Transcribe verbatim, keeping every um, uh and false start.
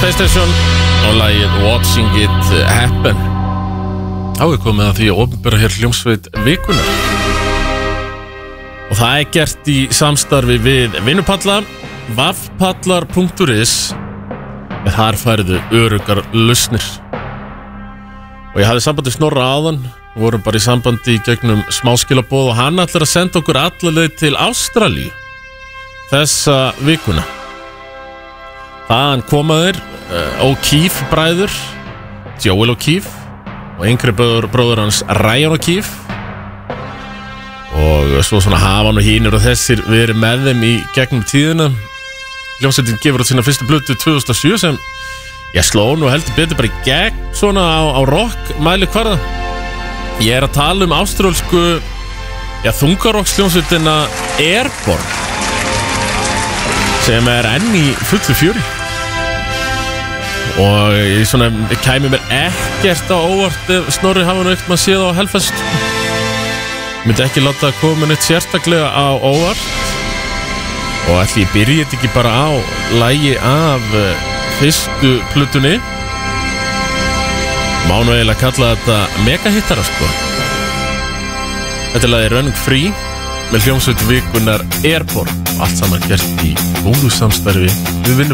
Space Station og lagið Watching It Happen. Á við komið að því að opinbera hér hljómsveit vikunar. Og það er gert í samstarfi við Vinnupalla, vafpallar punktur is. Þar færðu öruggar lausnir. Og ég hafði sambandi Snorra áðan, vorum bara í sambandi í gegnum smáskilaboð og hann ætlar að senda okkur alla leið til Ástralíu þessa vikuna. Þaðan koma þeir uh, O'Keefe bræður, Joel O'Keefe og yngri bróður, bróður hans Ryan O'Keefe. Og svo svona hafa hann og hínir og þessir verið með þeim í gegnum tíðina. Hljómsveitin gefur út sína fyrstu plötu tvö þúsund og sjö sem ég sló nú heldur betur bara í gegn svona á, á rock mæli hvarða. Ég er að tala um ástrálsku ja, þungarokkshljómsveitina Airborne sem er enn í fullu fjöri. Og ég svona kæmi mér ekkert á óvart ef Snorri hafa nú ekkert maður séð á Hellfest. Myndi ekki láta að koma neitt sérstaklega á óvart. Og ætli ég byrja þetta ekki bara á lagi af fyrstu plötunni. Má nú eiginlega kalla þetta megahittara sko. Þetta er lagið Running Free með hljómsveit vikunar Airborne og allt saman gert í góðu samstarfi við Vinnupalla.